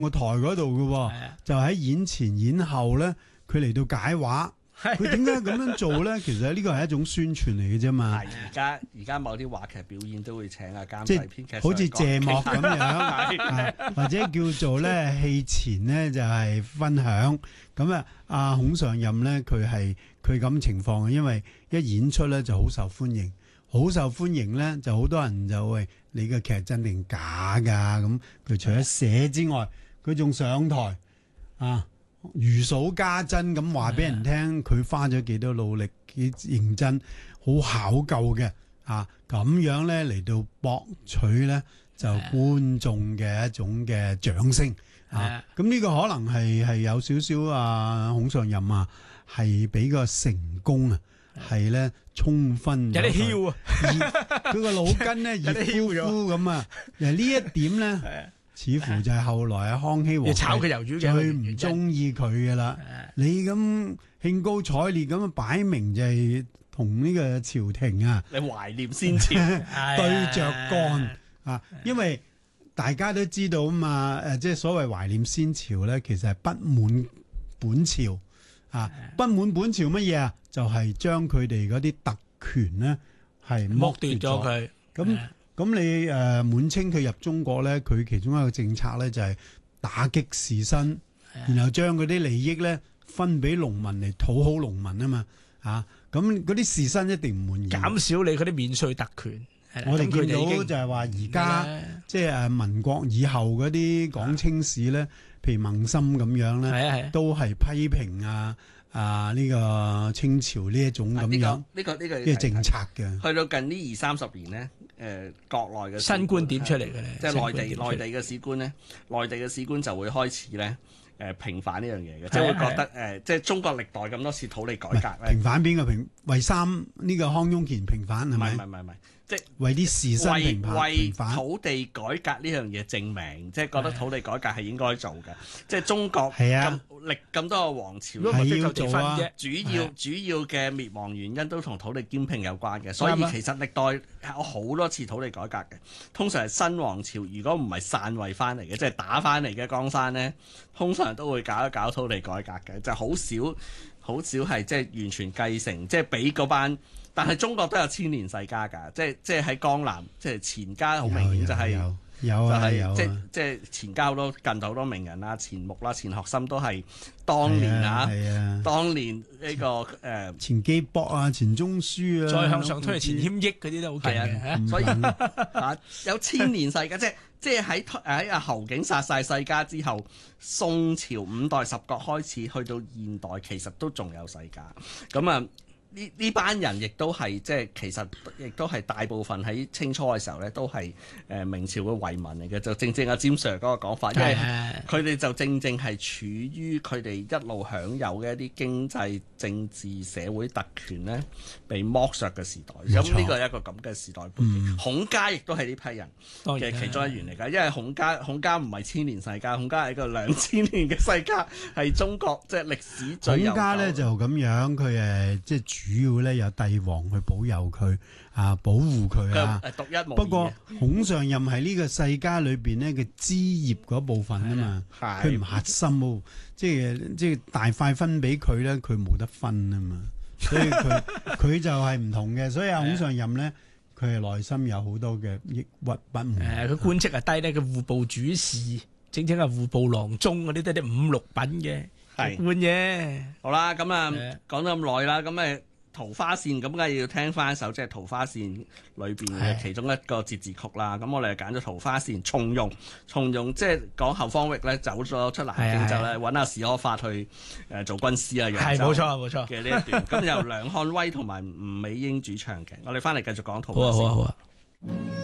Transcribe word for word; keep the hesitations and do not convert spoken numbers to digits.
個台嗰度嘅，就喺演前演後咧，佢嚟到解話。佢點解咁樣做咧？其實呢個係一種宣傳嚟嘅啫嘛。 係而家而家某啲話劇表演都會請啊監即製編劇， 好似謝幕咁樣，或者叫做咧戲前咧就係分享。咁啊，阿孔尚任咧佢係佢咁情況嘅，因為一演出咧就好受歡迎，好受歡迎咧就好多人就喂，你個劇真定假㗎？咁佢除咗寫之外，佢仲上台啊！如數家珍咁話俾人聽，佢花咗幾多努力，幾認真，好考究嘅啊！咁樣咧嚟到博取咧就觀眾嘅一種嘅掌聲啊！咁呢個可能係係有少少啊，孔尚任啊，係比較成功啊，係咧充分有啲囂啊， 佢個腦筋咧熱乎乎咁啊！嗱呢一點咧。似乎就係後來啊，康熙皇帝炒佢魷魚嘅最唔中意佢嘅啦。你咁興高采烈咁啊，擺明就係同呢個朝廷啊， 你懷念先朝對着幹啊！因為大家都知道啊嘛，誒，即係所謂懷念先朝咧，其實係不滿本朝啊，不滿本朝乜嘢啊？就係將佢哋嗰啲特權咧係剝奪咗佢咁。咁你誒、呃、滿清佢入中國咧，佢其中一個政策咧就係、是、打擊士紳，然後將嗰啲利益咧分俾農民嚟討好農民啊嘛，啊咁嗰啲士紳一定唔滿意， 減少你嗰啲免稅特權。 我哋見到就係話而家即係誒民國以後嗰啲港清史咧，譬如萌心咁樣咧，都係批評啊。啊！呢、這個清朝呢一種咁樣呢、 這個呢、這個呢、 這個政策嘅， 去到近呢二三十年咧，誒、呃、國內嘅新觀點出嚟嘅咧， 即係內地內地嘅史觀咧，內地嘅史觀就會開始咧誒、呃、平反呢樣嘢嘅，即係會覺得誒、呃、即係中國歷代咁多次土地改革咧， 平反邊個平？為三呢個康雍乾平反係咪？ 唔係唔係唔係。即係為啲士紳平反， 為土地改革呢樣嘢證明，即係覺得土地改革係應該做嘅。即係中國咁歷咁多個王朝， 係要做啊。 主要主要嘅滅亡原因都同土地兼併有關嘅，所以其實歷代有好多次土地改革嘅。通常係新王朝，如果唔係篡位翻嚟嘅，即係打翻嚟嘅江山咧，通常都會搞一搞土地改革嘅，就好少好少係即係完全繼承，即係俾嗰班。但係中國都有千年世家㗎，即係即係喺江南，即係錢家好明顯就係、是、 有，有，有啊，就係、有啊， 即係即係錢家好多近代好多名人啦，錢穆啦、錢學森都係當年啊， 啊當年呢、這個誒、呃、 錢基博啊、錢鍾書啊， 再向上推錢謙益嗰啲都好勁嘅， 所以啊有千年世家，即係即係喺喺阿侯景殺晒世家之後，宋朝五代十國開始去到現代，其實都仲有世家咁啊。呢呢班人亦都係即係其實亦都係大部分喺清初嘅時候咧，都係誒明朝嘅遺民嚟嘅，就正正阿詹 Sir 嗰個講法，因為佢哋就正正係處於佢哋一路享有嘅一啲經濟、政治、社會特權咧，被剝削嘅時代。咁呢個係一個咁嘅時代背景。嗯、孔家亦都係呢批人嘅其中一員嚟㗎，因為孔家孔家唔係千年世家，孔家係一個兩千年嘅世家，係中國即係歷史最悠久。孔家咧就咁樣，佢誒即係。主要咧有帝王去保佑佢啊，保護佢啊。 獨一無二。 不過孔尚任係呢個世家裏邊咧嘅枝葉嗰部分啊嘛，佢唔核心喎，即係即係大塊分俾佢咧，佢冇得分啊嘛，所以佢佢就係唔同嘅。所以阿孔尚任咧，佢係內心有好多嘅抑鬱不滿。 誒，佢官職係低咧，佢戶部主事，整整係戶部郎中嗰啲都係啲五六品嘅官嘅。 好啦，咁啊講咗咁耐啦，咁誒。桃花扇咁梗係要聽翻一首即係桃花扇裏邊嘅其中一個節字曲啦。咁我哋就揀咗桃花扇從容，從容即係講後方域咧走咗出南京就咧揾阿史可法去誒、呃、做軍師啊。 係冇錯冇錯嘅呢一段。咁由梁漢威同埋吳美英主唱嘅。我哋翻嚟繼續講桃花扇。 好啊好啊好啊。